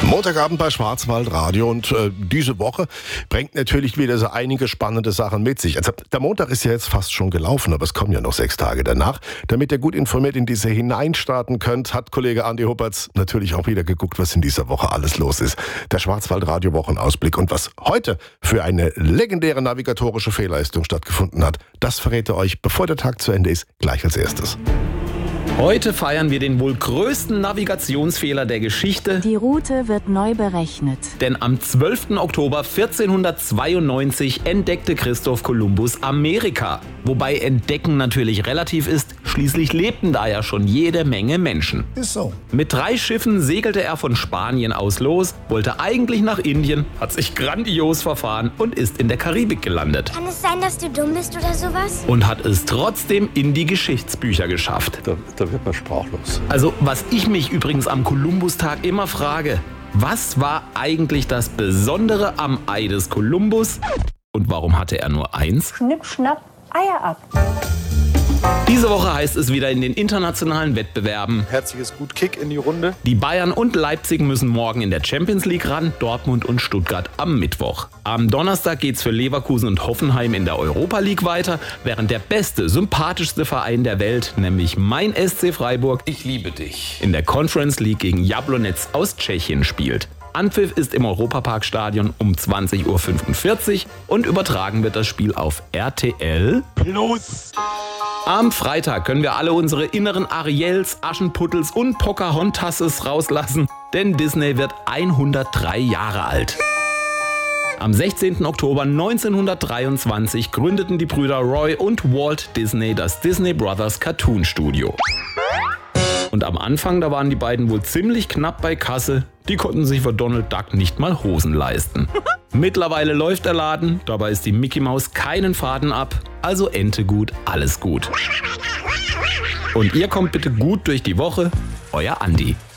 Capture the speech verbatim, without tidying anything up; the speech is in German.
Montagabend bei Schwarzwaldradio und äh, diese Woche bringt natürlich wieder so einige spannende Sachen mit sich. Also der Montag ist ja jetzt fast schon gelaufen, aber es kommen ja noch sechs Tage danach. Damit ihr gut informiert in diese hineinstarten könnt, hat Kollege Andi Huppertz natürlich auch wieder geguckt, was in dieser Woche alles los ist. Der Schwarzwaldradio Wochenausblick und was heute für eine legendäre navigatorische Fehlleistung stattgefunden hat, das verrät er euch, bevor der Tag zu Ende ist, gleich als erstes. Heute feiern wir den wohl größten Navigationsfehler der Geschichte. Die Route wird neu berechnet. Denn am zwölften Oktober vierzehnhundertzweiundneunzig entdeckte Christoph Kolumbus Amerika. Wobei Entdecken natürlich relativ ist, schließlich lebten da ja schon jede Menge Menschen. Ist so. Mit drei Schiffen segelte er von Spanien aus los, wollte eigentlich nach Indien, hat sich grandios verfahren und ist in der Karibik gelandet. Kann es sein, dass du dumm bist oder sowas? Und hat es trotzdem in die Geschichtsbücher geschafft. Da, da wird man sprachlos. Also, was ich mich übrigens am Kolumbustag immer frage, was war eigentlich das Besondere am Ei des Kolumbus? Und warum hatte er nur eins? Schnipp, schnapp, Eier ab. Diese Woche heißt es wieder in den internationalen Wettbewerben. Herzliches Gut Kick in die Runde. Die Bayern und Leipzig müssen morgen in der Champions League ran, Dortmund und Stuttgart am Mittwoch. Am Donnerstag geht's für Leverkusen und Hoffenheim in der Europa League weiter, während der beste, sympathischste Verein der Welt, nämlich mein S C Freiburg, Ich liebe dich. in der Conference League gegen Jablonec aus Tschechien spielt. Anpfiff ist im Europaparkstadion um zwanzig Uhr fünfundvierzig und übertragen wird das Spiel auf R T L Plus. Am Freitag können wir alle unsere inneren Ariels, Aschenputtels und Pocahontases rauslassen, denn Disney wird hundertdrei Jahre alt. Am sechzehnten Oktober neunzehnhundertdreiundzwanzig gründeten die Brüder Roy und Walt Disney das Disney Brothers Cartoon Studio. Und am Anfang, da waren die beiden wohl ziemlich knapp bei Kasse. Die konnten sich für Donald Duck nicht mal Hosen leisten. Mittlerweile läuft der Laden, dabei ist die Mickey Maus keinen Faden ab. Also Ente gut, alles gut. Und ihr kommt bitte gut durch die Woche. Euer Andi.